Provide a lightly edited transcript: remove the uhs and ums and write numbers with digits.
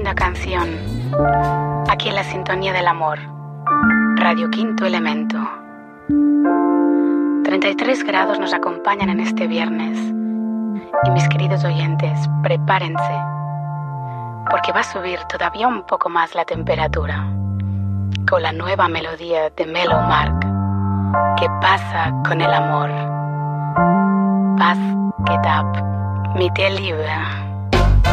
linda canción, aquí en la sintonía del amor, Radio Quinto Elemento. 33 grados nos acompañan en este viernes y mis queridos oyentes, prepárense, porque va a subir todavía un poco más la temperatura con la nueva melodía de Mellow Mark. ¿Qué pasa con el amor? Was geht ab mit der Liebe?